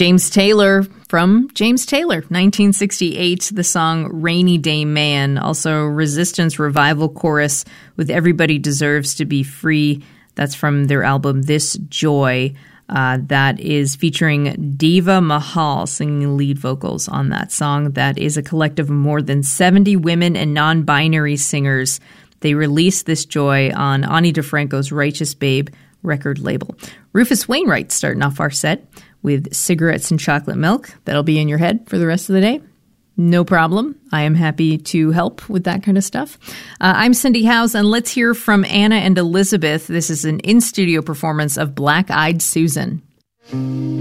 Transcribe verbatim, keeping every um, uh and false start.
James Taylor from James Taylor, nineteen sixty-eight, the song Rainy Day Man. Also Resistance Revival Chorus with Everybody Deserves to Be Free. That's from their album This Joy. Uh, that is featuring Diva Mahal singing lead vocals on that song. That is a collective of more than seventy women and non-binary singers. They released This Joy on Ani DeFranco's Righteous Babe record label. Rufus Wainwright starting off our set with Cigarettes and Chocolate Milk. That'll be in your head for the rest of the day. No problem. I am happy to help with that kind of stuff. Uh, I'm Cindy Howes, and let's hear from Anna and Elizabeth. This is an in-studio performance of Black Eyed Susan.